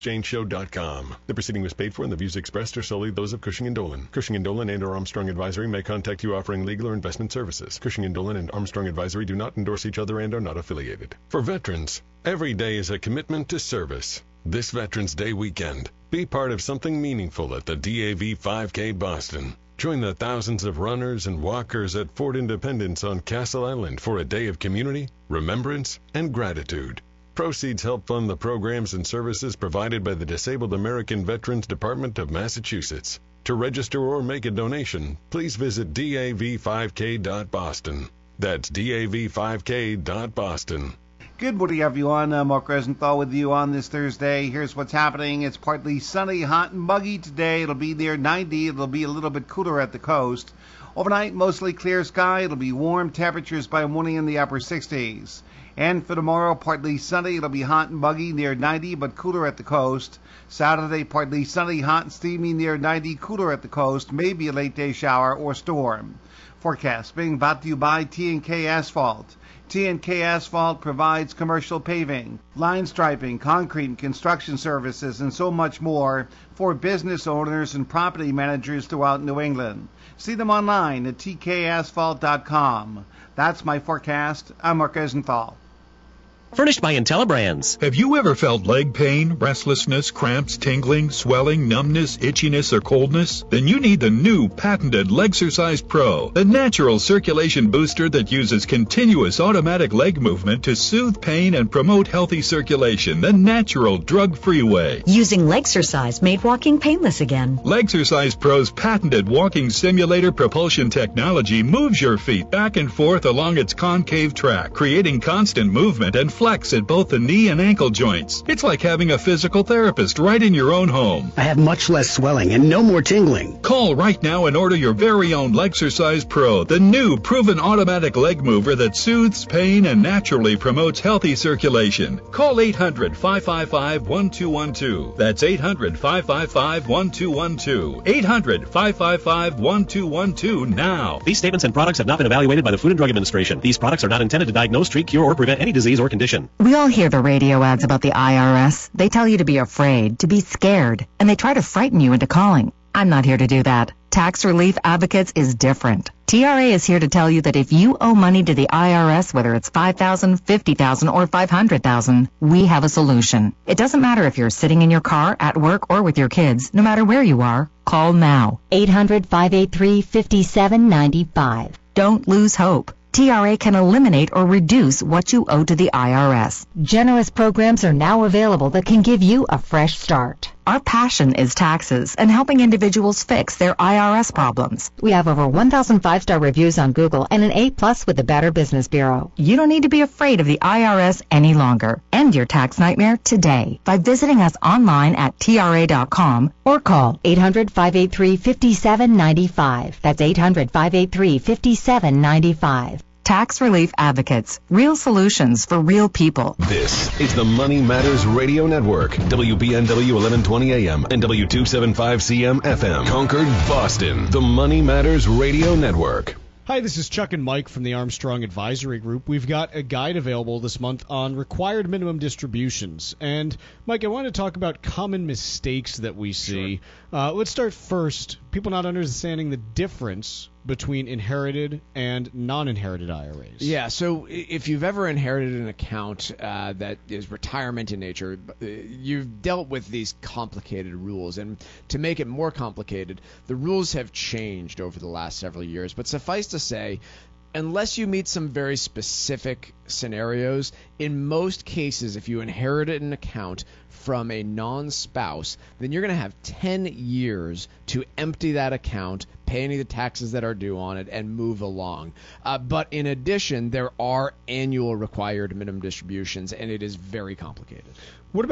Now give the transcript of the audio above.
ExchangeShow.com. The proceeding was paid for and the views expressed are solely those of Cushing & Dolan. Cushing & Dolan and or Armstrong Advisory may contact you offering legal or investment services. Cushing & Dolan and Armstrong Advisory do not endorse each other and are not affiliated. For veterans, every day is a commitment to service. This Veterans Day weekend, be part of something meaningful at the DAV 5K Boston. Join the thousands of runners and walkers at Fort Independence on Castle Island for a day of community, remembrance, and gratitude. Proceeds help fund the programs and services provided by the Disabled American Veterans Department of Massachusetts. To register or make a donation, please visit dav5k.boston. That's dav5k.boston. Good morning, everyone. Mark Rosenthal with you on this Thursday. Here's what's happening. It's partly sunny, hot, and muggy today. It'll be near 90. It'll be a little bit cooler at the coast. Overnight, mostly clear sky. It'll be warm temperatures by morning in the upper 60s. And for tomorrow, partly sunny. It'll be hot and muggy near 90, but cooler at the coast. Saturday, partly sunny, hot and steamy near 90, cooler at the coast. Maybe a late day shower or storm. Forecast being brought to you by T&K Asphalt. T&K Asphalt provides commercial paving, line striping, concrete and construction services, and so much more for business owners and property managers throughout New England. See them online at tkasphalt.com. That's my forecast. I'm Mark Rosenthal. Furnished by IntelliBrands. Have you ever felt leg pain, restlessness, cramps, tingling, swelling, numbness, itchiness, or coldness? Then you need the new patented Legsercise Pro, the natural circulation booster that uses continuous automatic leg movement to soothe pain and promote healthy circulation the natural, drug-free way. Using Legsercise made walking painless again. Legsercise Pro's patented walking simulator propulsion technology moves your feet back and forth along its concave track, creating constant movement and flex at both the knee and ankle joints. It's like having a physical therapist right in your own home. I have much less swelling and no more tingling. Call right now and order your very own Legsercise Pro, the new proven automatic leg mover that soothes pain and naturally promotes healthy circulation. Call 800-555-1212. That's 800-555-1212. 800-555-1212 now. These statements and products have not been evaluated by the Food and Drug Administration. These products are not intended to diagnose, treat, cure, or prevent any disease or condition. We all hear the radio ads about the IRS. They tell you to be afraid, to be scared, and they try to frighten you into calling. I'm not here to do that. Tax Relief Advocates is different. TRA is here to tell you that if you owe money to the IRS, whether it's $5,000, $50,000, or $500,000, we have a solution. It doesn't matter if you're sitting in your car, at work, or with your kids. No matter where you are, call now. 800-583-5795. Don't lose hope. TRA can eliminate or reduce what you owe to the IRS. Generous programs are now available that can give you a fresh start. Our passion is taxes and helping individuals fix their IRS problems. We have over 1,000 5-star reviews on Google and an A+ with the Better Business Bureau. You don't need to be afraid of the IRS any longer. End your tax nightmare today by visiting us online at TRA.com or call 800-583-5795. That's 800-583-5795. Tax Relief Advocates. Real solutions for real people. This is the Money Matters Radio Network. WBNW 1120 AM and W275CM FM. Concord, Boston. The Money Matters Radio Network. Hi, this is Chuck and Mike from the Armstrong Advisory Group. We've got a guide available this month on required minimum distributions. And, Mike, I want to talk about common mistakes that we see. Sure. Let's start first. People not understanding the difference between inherited and non-inherited IRAs. Yeah, so if you've ever inherited an account that is retirement in nature, you've dealt with these complicated rules. And to make it more complicated, the rules have changed over the last several years. But suffice to say, unless you meet some very specific scenarios, in most cases, if you inherited an account from a non-spouse, then you're going to have 10 years to empty that account, pay any of the taxes that are due on it, and move along. But in addition, there are annual required minimum distributions, and it is very complicated. What about